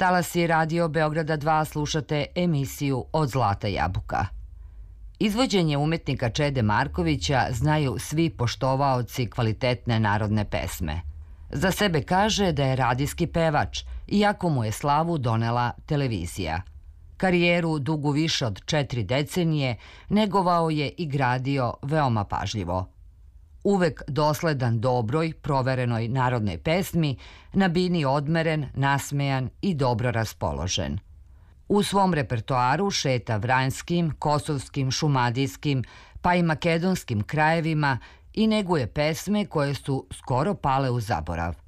talasi Radio Beograda 2 slušate emisiju Od zlata jabuka. Izvođenje umetnika Čede Markovića znaju svi poštovaoci kvalitetne narodne pesme. Za sebe kaže da je radijski pevač, iako mu je slavu donela televizija. Karijeru dugu više od 4 decenije negovao je i gradio veoma pažljivo. Uvek dosledan dobroj, proverenoj narodnoj pesmi, na bini odmeren, nasmejan i dobro raspoložen. U svom repertoaru šeta vranjskim, kosovskim, šumadijskim, pa i makedonskim krajevima i neguje pesme koje su skoro pale u zaborav.